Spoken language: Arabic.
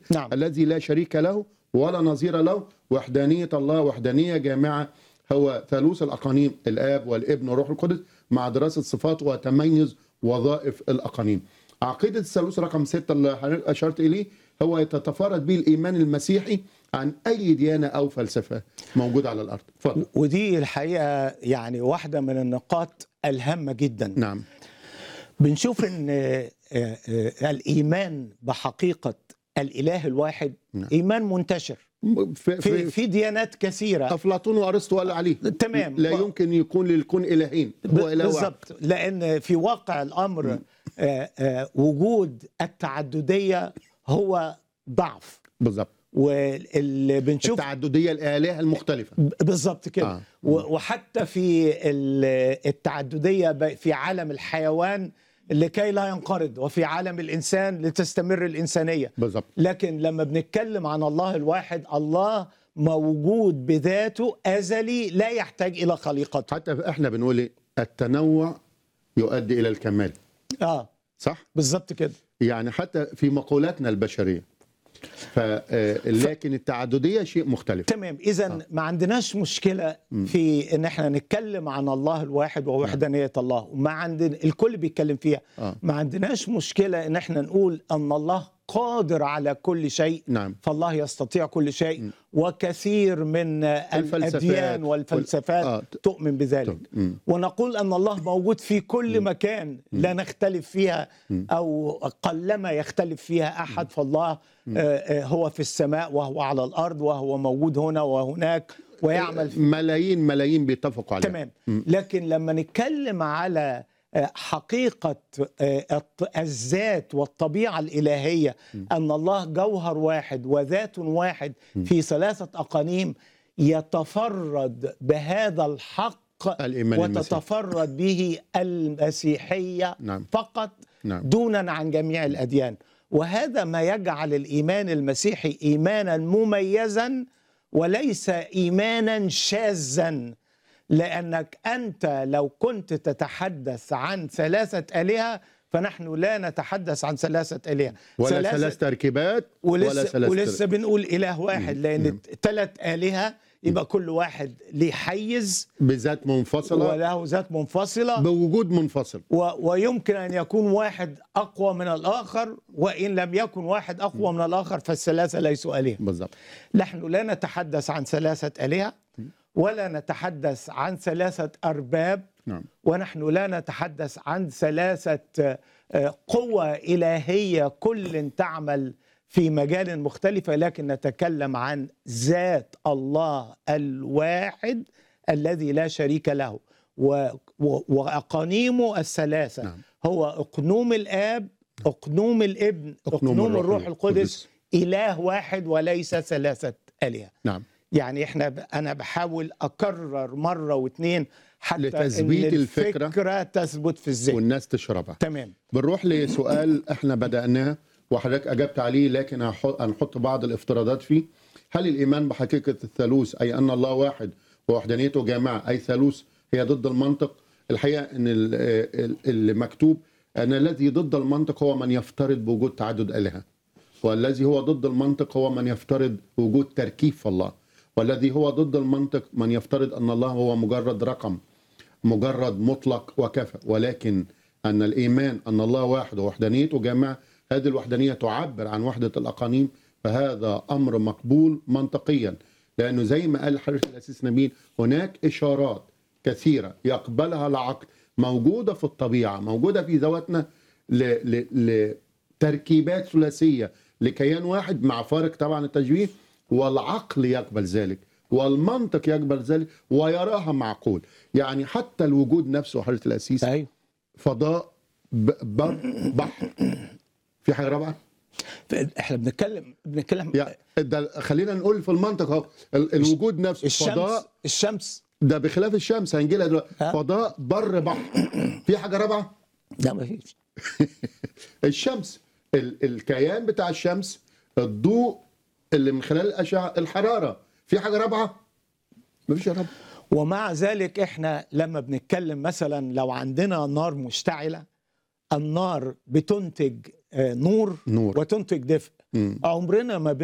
نعم. الذي لا شريك له ولا نظير له. وحدانية الله وحدانية جامعة، هو ثالوث الأقانيم، الآب والابن والروح القدس، مع دراسة صفاته وتميز وظائف الأقانيم. عقيدة الثالوث رقم 6 اللي حضرتك أشرت إليه هو يتفرد به الإيمان المسيحي عن أي ديانة أو فلسفة موجودة على الأرض. اتفضل. ودي الحقيقة يعني واحدة من النقاط الهامة جدا. نعم. بنشوف ان الإيمان بحقيقة الإله الواحد نعم. إيمان منتشر في ديانات كثيرة. أفلاطون وأرسطو قال عليه تمام. لا يمكن يكون للكون إلهين، هو إله واحد. بالضبط، لأن في واقع الأمر وجود التعددية هو ضعف. بالضبط. واللي بنشوف التعددية الآلهة المختلفة. بالضبط كده. وحتى في التعددية في عالم الحيوان لكي لا ينقرض، وفي عالم الإنسان لتستمر الإنسانية. بالضبط. لكن لما بنتكلم عن الله الواحد، الله موجود بذاته أزلي لا يحتاج إلى خليقته. حتى احنا بنقول ايه؟ التنوع يؤدي إلى الكمال. صح؟ بالضبط كده. يعني حتى في مقولاتنا البشرية لكن التعددية شيء مختلف. تمام. إذن ما عندناش مشكلة في إن احنا نتكلم عن الله الواحد ووحدانية الله، وما عندنا الكل بيتكلم فيها. ما عندناش مشكلة إن احنا نقول أن الله قادر على كل شيء. نعم. فالله يستطيع كل شيء. وكثير من الأديان والفلسفات تؤمن بذلك. ونقول أن الله موجود في كل مكان لا نختلف فيها أو قلما يختلف فيها أحد. فالله هو في السماء وهو على الأرض وهو موجود هنا وهناك ويعمل في ملايين بيتفقوا عليه. تمام. لكن لما نتكلم على حقيقة الذات والطبيعة الإلهية، أن الله جوهر واحد وذات واحد في 3 أقانيم، يتفرد بهذا الحق وتتفرد به المسيحية. نعم. فقط. نعم. دونا عن جميع الأديان. وهذا ما يجعل الإيمان المسيحي إيمانا مميزا وليس إيمانا شاذا. لأنك أنت لو كنت تتحدث عن 3 آلهة، فنحن لا نتحدث عن 3 آلهة ولا 3 تركيبات ولسه بنقول إله واحد. لأن 3 آلهة يبقى كل واحد ليه حيز بذات منفصلة وله ذات منفصلة بوجود منفصل، ويمكن أن يكون واحد أقوى من الآخر، وإن لم يكن واحد أقوى من الآخر فال3 ليسوا آلهة. بالضبط. نحن لا نتحدث عن 3 آلهة ولا نتحدث عن 3 أرباب. نعم. ونحن لا نتحدث عن 3 قوى إلهية كل تعمل في مجال مختلفة، لكن نتكلم عن ذات الله الواحد الذي لا شريك له. وأقانيمه ال3. نعم. هو أقنوم الآب، أقنوم الابن، أقنوم الروح القدس. إله واحد وليس 3 آلهة. نعم. يعني أنا بحاول أكرر مرة و2 حتى لتثبيت الفكرة تثبت في الذهن والناس تشربها. تمام. بنروح لسؤال احنا بدأناه وحضرتك أجبت عليه، لكن هنحط بعض الافتراضات فيه. هل الإيمان بحقيقة الثالوث، أي أن الله واحد ووحدانيته جامعة، أي ثالوث، هي ضد المنطق؟ الحقيقة أن اللي مكتوب أن الذي ضد المنطق هو من يفترض بوجود تعدد آلهة، والذي هو ضد المنطق هو من يفترض وجود تركيب في الله، والذي هو ضد المنطق من يفترض أن الله هو مجرد رقم، مجرد مطلق وكفى. ولكن أن الإيمان أن الله واحد ووحدانيته جامعة، هذه الوحدانية تعبر عن وحدة الأقانيم، فهذا أمر مقبول منطقيا. لأنه زي ما قال حضرتك الأسيس نبيل، هناك إشارات كثيرة يقبلها العقل موجودة في الطبيعة، موجودة في ذواتنا، لتركيبات ثلاثية لكيان واحد، مع فارق طبعا التشبيه، والعقل يقبل ذلك والمنطق يقبل ذلك ويراها معقول. يعني حتى الوجود نفسه حضرتك الأسيس، فضاء، بحر، في حاجة رابعة؟ احنا بنتكلم خلينا نقول في المنطق اهو، الوجود نفسه فضاء. الشمس ده بخلاف الشمس هنجي لها دلوقتي. فضاء، بر، بحر. في حاجة رابعة؟ لا ما فيش. الشمس، الكيان بتاع الشمس، الضوء اللي من خلال الأشعة، الحرارة. في حاجة رابعة؟ ما فيش رابعة. ومع ذلك احنا لما بنتكلم مثلا لو عندنا نار مشتعلة، النار بتنتج نور نور. وتنتج دفء. عمرنا ما